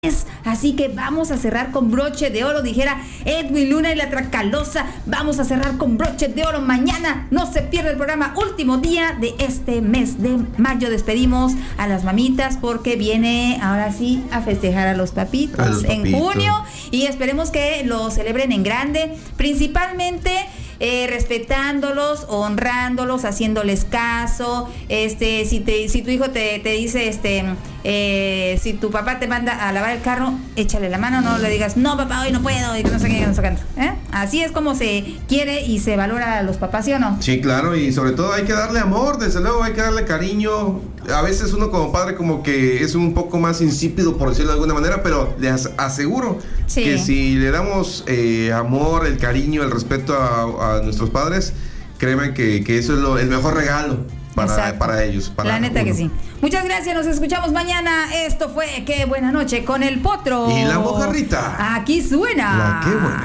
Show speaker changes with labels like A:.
A: Así que vamos a cerrar con broche de oro, dijera Edwin Luna y la Tracalosa. Vamos a cerrar con broche de oro mañana. No se pierda el programa, último día de este mes de mayo. Despedimos a las mamitas porque viene ahora sí a festejar a los papitos en junio. Y esperemos que lo celebren en grande, principalmente respetándolos, honrándolos, haciéndoles caso. Si tu hijo te dice, si tu papá te manda a lavar el carro, échale la mano, no le digas, no papá, hoy no puedo, y que no sé qué, que no sé cuánto. Así es como se quiere y se valora a los papás, ¿sí o no?
B: Sí, claro, y sobre todo hay que darle amor, desde luego hay que darle cariño. A veces uno como padre como que es un poco más insípido, por decirlo de alguna manera, pero les aseguro que si le damos amor, el cariño, el respeto a nuestros padres, créanme que eso es el mejor regalo para ellos.
A: La neta que sí. Muchas gracias, nos escuchamos mañana. Esto fue Qué Buena Noche con el Potro.
B: Y la Mojarrita.
A: Aquí suena.
B: La Qué Buena.